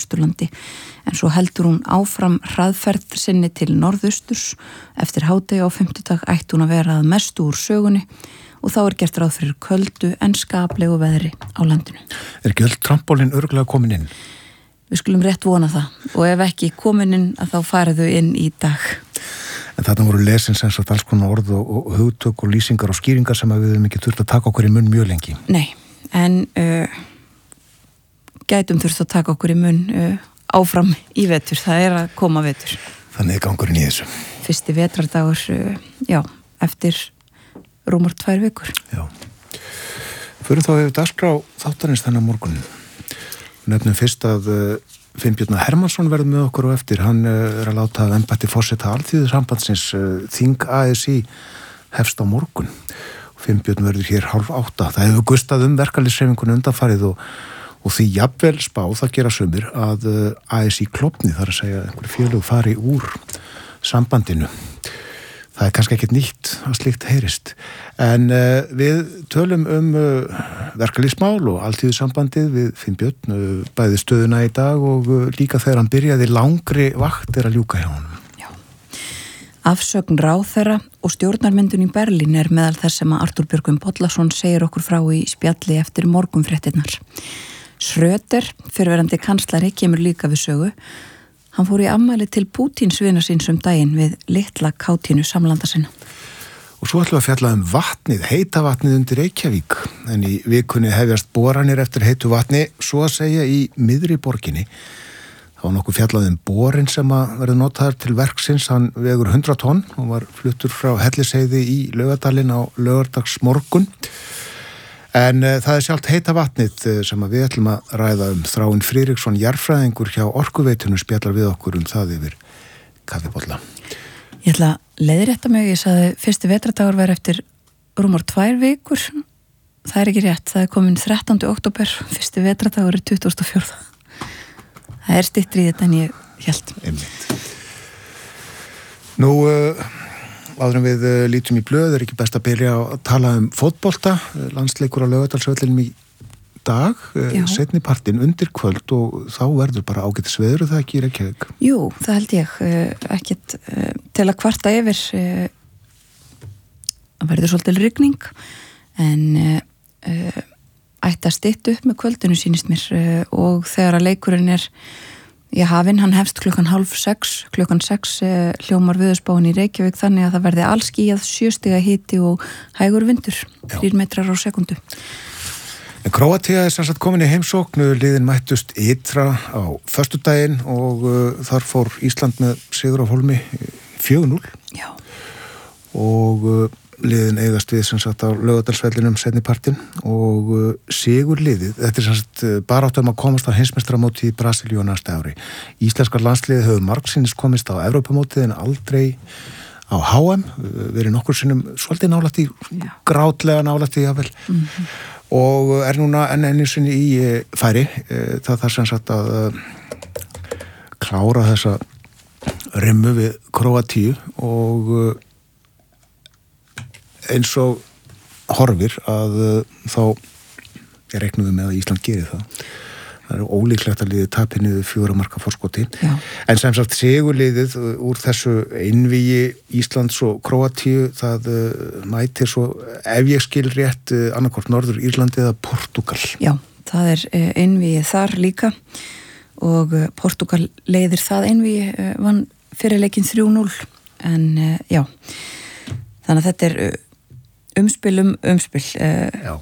Austurlandi en svo heldur hún áfram hraðferð sinni til norðausturs. Eftir hádegi á fimmtudag ætti hún að vera að mestu úr sögunni og þá gert ráð fyrir köldu en skaplegu veðri á landinu. Ekki öll trampólin örugglega komin inn? Við skulum rétt vona það og ef ekki komin inn að þá farið þau inn í dag. En þarna voru lesin sem sagt alls konar orð og hugtök og lýsingar og skýringar sem við höfum ekki þurft að taka okkur í munn mjög lengi. Nei, en gætum þurft að taka okkur í munn áfram í vetur. Það að koma vetur. Þannig gangurinn í þessu. Fyrsti vetrardagur, eftir rúmar 2 vikur. Já. Förum þá yfir dagskrá þáttarins þennan morgunin. Nefnum fyrst að Finnbjörn Hermannsson verður með okkur og eftir. Hann að láta embætti forseta Alþýðusambandsins þing ASÍ hefst á morgun. Finnbjörn verður hér 7:30. Það hefur gustað verkalýðshreyfingunni undanfarið og því jafnvel spá það gera sumir að ASÍ klofni, þar að segja einhver félög fari úr sambandinu. Það kannski ekkert nýtt að slíkt heyrist. En við tölum verkalýðsmál og Alþýðusambandið við Finnbjörn, bæði stöðuna í dag og líka þegar hann byrjaði langri vakt að ljúka hjá honum. Já. Afsögn ráðherra og stjórnarmyndun í Berlín meðal þess sem að Arthur Björgvin Bollason segir okkur frá í spjalli eftir morgunfréttirnar. Schröder, fyrrverandi kanslari, kemur líka við sögu. Hann fór í afmæli til Pútíns vina síns daginn við litla kátínu samlanda sinna. Og svo ætlum við að fjalla vatnið, heita vatnið undir Reykjavík. En í vikunni hefjast boranir eftir heitu vatni, svo að segja í miðri borginni. Það var nokkuð fjallað borin sem að verður notaður til verksins. Hann vegur 100 tonn og var fluttur frá Hellisheiði í Laugardalinn á laugardagsmorgun. En það sjálft heita vatnið sem við ætlum að ræða Þráinn Friðriksson, jarðfræðingur hjá Orkuveitunum, spjallar við okkur það yfir kaffibolla. Ég ætla að leiðrétta mig, ég sagði fyrsti vetrardagur væri eftir rúmar 2 vikur. Það ekki rétt, það komin 13. október, fyrsti vetrardagur 24. Það styttri í þetta en ég hélt. Einmitt. Nú, áður en við lítum í blöð, ekki best að byrja að tala fótbolta, landsleikur á Laugardalsvellinum í dag, seinni partinn undir kvöld og þá verður bara ágætis veður og það ekki í Reykjavík. Jú, það held ég, ekkert til að kvarta yfir, að verður svolítil rigning, en ætti að stytta upp með kvöldinu sýnist mér og þegar að leikurinn hafinn, hann hefst klukkan 5:30, klukkan 6 hljómar veðurspáin í Reykjavík þannig að það verði allskýjað 7 stiga hiti og hægur vindur, 3 metrar á sekundu. En Króatía sem sagt komin í heimsókn, liðin mættust ytra á föstudaginn og þar fór Ísland með sigur á hólmi 4-0. Já. Og liðin eigast við sem sagt á Laugardalsvellinum seinni partinn og sigur liðið, þetta sem sagt baráttum að komast á heimsmeistaramótið í Brasilíu á næsta ári. Íslenskar landsliðið hefur margsinnis komist á Evrópumótið en aldrei á HM, verið nokkur sinnum svolítið nálægt í, grátlega nálægt í jafnvel. Og núna enn sinni í færi, það þarf sem sagt að klára þessa rimmu við Króatíu og eins og horfir að þá reiknum við með að Ísland gerir það. Það ólíklegt að liðið tapi niður 4 marka forskoti. Já. En sem sagt sigurliðið úr þessu einvígi Íslands og Króatíu, það mætir svo, ef ég skil rétt, annarkvort Norður Írlandi eða Portúgal. Já, það einvígi þar líka og Portúgal leiðir það einvígi, vann fyrir leikinn 3-0 en já, þannig að þetta umspil. Já.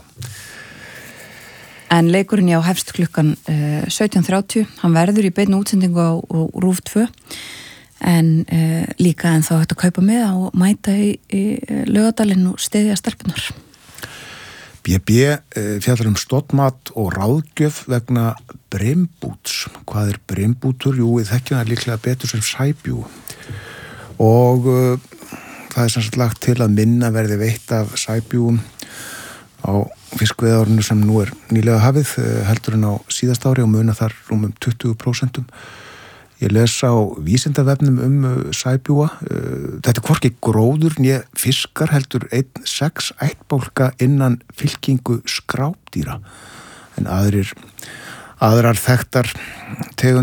En leikurinn hefst klukkan 17:30, hann verður í beinni útsendingu á RÚV 2 en líka en þá hægt að kaupa með og mæta í Laugardalinn og styðja stelpunar. BB fjallar stoddmat og ráðgjöf vegna brimbúts. Hvað brimbútur? Jú, við þekkjum það líklega betur sem sæbjú og það sem sagt lagt til að minna verði veitt af sæbjúum á fiskveiðárinu sem nú nýlega hafið heldur en á síðast ári og muna þar rúmum 20%. Ég les á vísindavefnum sæbjúa. Þetta hvorki gróður né fiskar heldur 1,6 ættbálka innan fylkingu skrápdýra en aðrar þekktar tegundir